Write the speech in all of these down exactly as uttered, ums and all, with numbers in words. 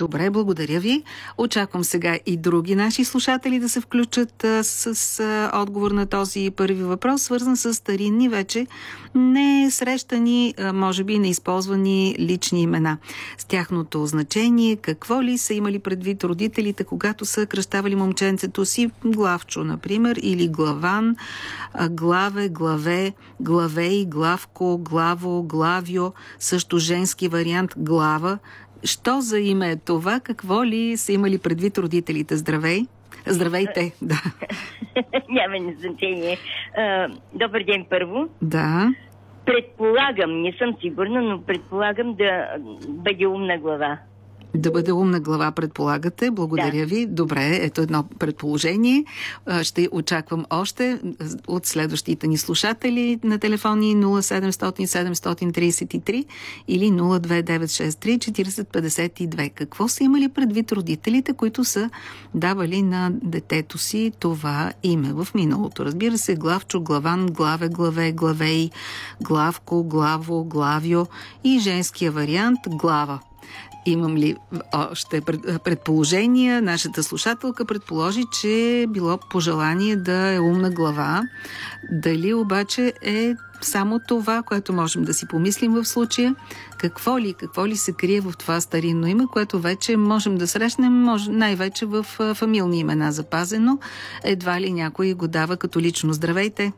Добре, благодаря ви. Очаквам сега и други наши слушатели да се включат а, с, с а, отговор на този първи въпрос, свързан с старинни, вече не срещани, а, може би неизползвани лични имена. С тяхното значение, какво ли са имали предвид родителите, когато са кръщавали момченцето си Главчо, например, или Главан, а, Главе, Главе, Главей, Главко, Главо, Главио, също женски вариант Глава. Що за име е това? Какво ли са имали предвид родителите? Здравей! Здравейте! Да. Няма значение. Добър ден първо. Да. Предполагам, не съм сигурна, но предполагам да бъде умна глава. Да бъде умна глава, предполагате. Благодаря да. ви. Добре, ето едно предположение. Ще очаквам още от следващите ни слушатели на телефони нула седемстотин седемстотин тридесет и три или нула две девет шест три четиридесет петдесет и две. Какво са имали предвид родителите, които са давали на детето си това име в миналото? Разбира се, Главчо, Главан, Главе, Главе, Главей, Главко, Главо, Главио и женския вариант Глава. Имам ли още предположения? Нашата слушателка предположи, че било пожелание да е умна глава. Дали обаче е само това, което можем да си помислим в случая? Какво ли, какво ли се крие в това старинно име, което вече можем да срещнем, може, най-вече в фамилни имена запазено. Едва ли някой го дава като лично. Здравейте!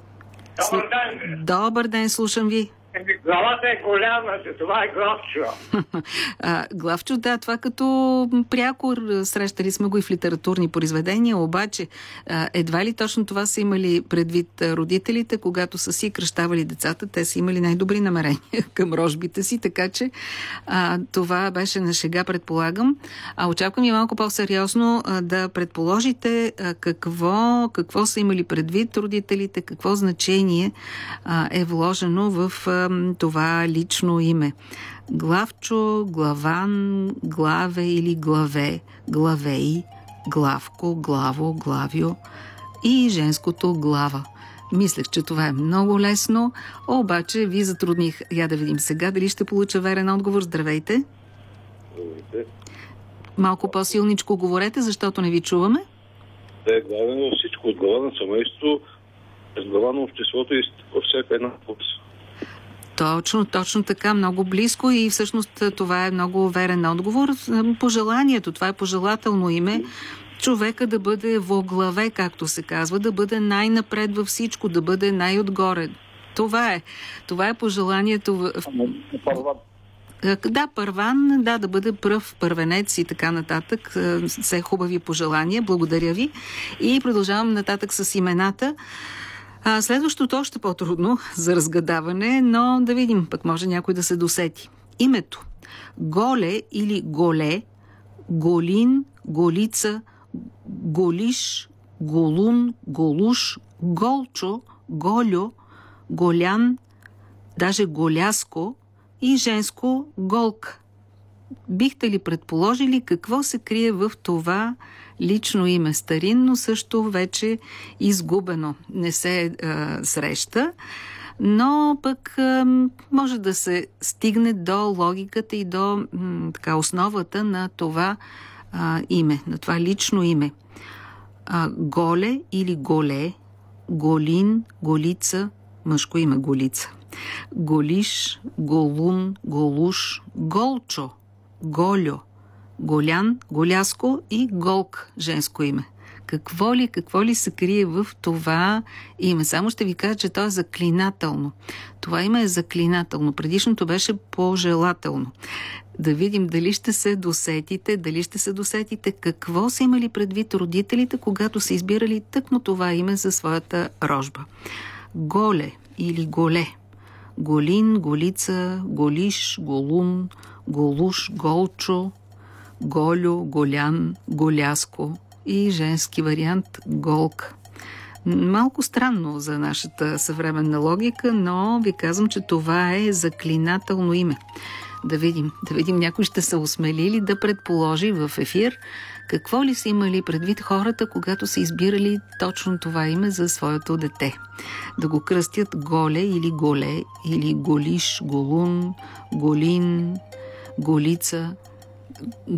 Добър ден! Добър ден, слушам ви! Главата е голяма, това е Главчо. а, Главчо, да, това като прякор, срещали сме го и в литературни произведения, обаче а, едва ли точно това са имали предвид родителите, когато са си кръщавали децата, те са имали най-добри намерения към рожбите си, така че а, това беше на шега, предполагам. А очаквам и малко по-сериозно а, да предположите а, какво, какво са имали предвид родителите, какво значение а, е вложено в а, това лично име. Главчо, Главан, Главе или Главе, Главей, Главко, Главо, Главио и женското Глава. Мислех, че това е много лесно, обаче ви затрудних. Я да видим сега дали ще получа верен отговор. Здравейте! Здравейте! Малко по-силничко говорете, защото не ви чуваме. Да е главен във всичко. От глава на семейството, през глава на обществото и във всяка една област. Точно, точно така, много близко и всъщност това е много верен отговор. Пожеланието, това е пожелателно име. Човека да бъде во главе, както се казва, да бъде най-напред във всичко, да бъде най-отгоре. Това е. Това е пожеланието в... Да, първан, да, да бъде пръв, първенец и така нататък. Все хубави пожелания. Благодаря ви. И продължавам нататък с имената. А следващото още по-трудно за разгадаване, но да видим, пък може някой да се досети. Името Голе или Голе, Голин, Голица, Голиш, Голун, Голуш, Голчо, Голю, Голян, даже Голяско и женско Голка. Бихте ли предположили какво се крие в това лично име? Старинно, също вече изгубено. Не се а, среща, но пък а, може да се стигне до логиката и до м, така, основата на това а, име, на това лично име. А, Голе или Голе, Голин, Голица, мъжко име Голица, Голиш, Голун, Голуш, Голчо, Голю, Голян, Голяско и Голк, женско име. Какво ли, какво ли се крие в това име? Само ще ви кажа, че то е заклинателно. Това име е заклинателно. Предишното беше пожелателно. Да видим дали ще се досетите, дали ще се досетите какво са имали предвид родителите, когато са избирали тъкмо това име за своята рожба. Голе или Голе, Голин, Голица, Голиш, Голун, Голуш, Голчо, Голю, Голян, Голяско и женски вариант Голк. Малко странно за нашата съвременна логика, но ви казвам, че това е заклинателно име. Да видим, да видим, някой ще се осмелили да предположи в ефир какво ли са имали предвид хората, когато са избирали точно това име за своето дете. Да го кръстят Голе или Голе, или Голиш, Голун, Голин, Голица,